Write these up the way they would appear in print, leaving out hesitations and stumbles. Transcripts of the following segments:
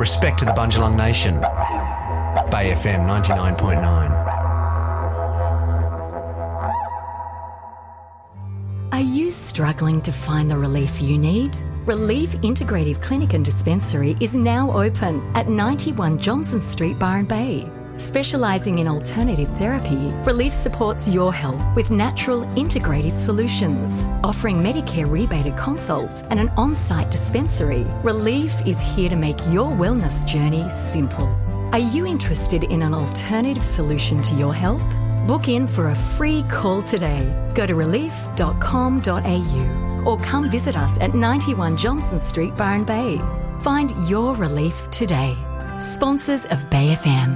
Respect to the Bundjalung Nation. Bay FM 99.9. Are you struggling to find the relief you need? Relief Integrative Clinic and Dispensary is now open at 91 Johnson Street, Byron Bay. Specialising in alternative therapy, Relief supports your health with natural integrative solutions. Offering Medicare rebated consults and an on-site dispensary, Relief is here to make your wellness journey simple. Are you interested in an alternative solution to your health? Book in for a free call today. Go to relief.com.au or come visit us at 91 Johnson Street, Byron Bay. Find your relief today. Sponsors of Bay FM.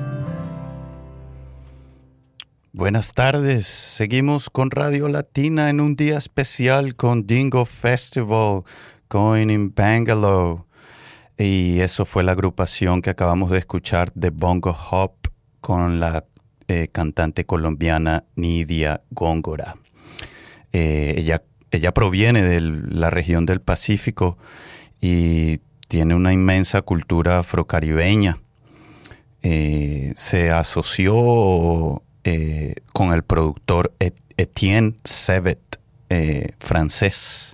Buenas tardes, seguimos con Radio Latina en un día especial con Dingo Festival going in Bangalore. Y eso fue la agrupación que acabamos de escuchar de Bongo Hop con la cantante colombiana Nidia Góngora. Ella proviene de la región del Pacífico y tiene una inmensa cultura afrocaribeña. Se asoció con el productor Etienne Sevet, francés,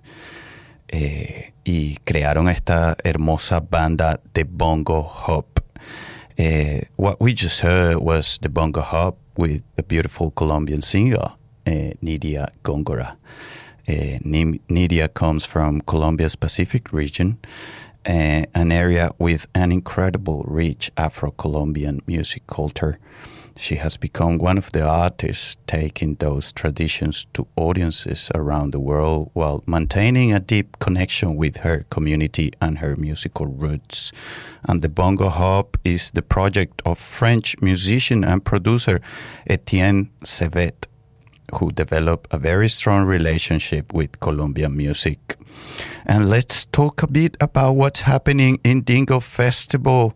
y crearon esta hermosa banda de Bongo Hop. What we just heard was the Bongo Hop with a beautiful Colombian singer, Nidia Góngora. Nidia comes from Colombia's Pacific region, an area with an incredible rich Afro-Colombian music culture. She has become one of the artists taking those traditions to audiences around the world while maintaining a deep connection with her community and her musical roots. And the Bongo Hop is the project of French musician and producer Etienne Sevet, who developed a very strong relationship with Colombian music. And let's talk a bit about what's happening in Dingo Festival.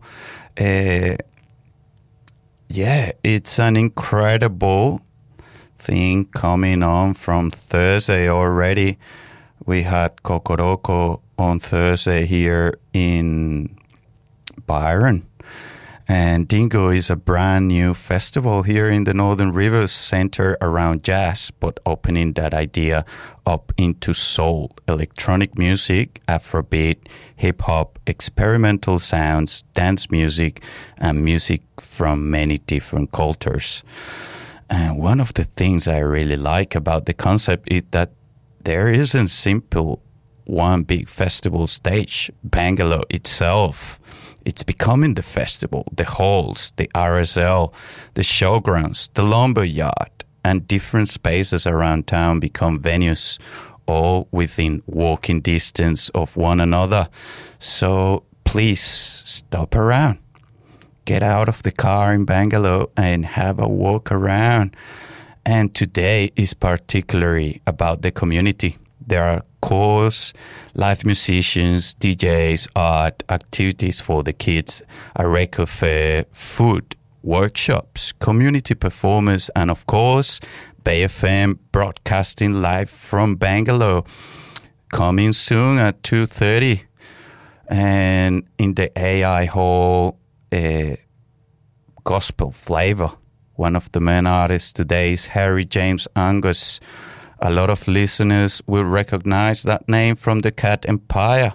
Yeah, it's an incredible thing coming on from Thursday already. We had Kokoroko on Thursday here in Byron. And Dingo is a brand new festival here in the Northern Rivers centered around jazz, but opening that idea up into soul, electronic music, Afrobeat, hip-hop, experimental sounds, dance music, and music from many different cultures. And one of the things I really like about the concept is that there isn't simple one big festival stage. Bangalore itself, it's becoming the festival, the halls, the RSL, the showgrounds, the lumberyard, and different spaces around town become venues, all within walking distance of one another. So please stop around. Get out of the car in Bangalore and have a walk around. And today is particularly about the community. There are course, live musicians, DJs, art, activities for the kids, a record fair, food, workshops, community performers, and of course, Bay FM broadcasting live from Bangalore. Coming soon at 2:30. And in the AI Hall, Gospel Flavor. One of the main artists today is Harry James Angus. A lot of listeners will recognize that name from the Cat Empire.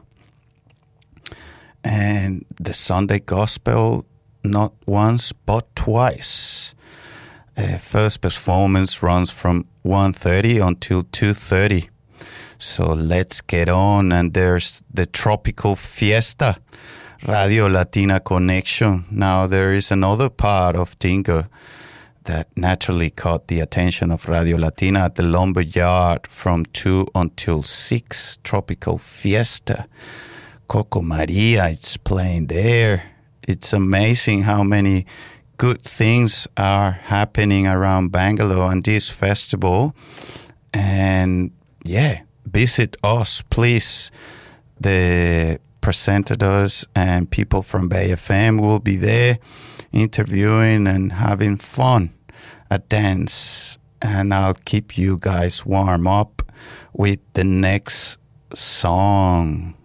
And the Sunday Gospel, not once but twice. First performance runs from 1:30 until 2:30. So let's get on. And there's the Tropical Fiesta, Radio Latina Connection. Now there is another part of Dingo that naturally caught the attention of Radio Latina at the Lumberyard from 2 until 6, Tropical Fiesta. Coco Maria, it's playing there. It's amazing how many good things are happening around Bangalore and this festival. And yeah, visit us, please. The presenters and people from Bay FM will be there interviewing and having fun, a dance, and I'll keep you guys warm up with the next song.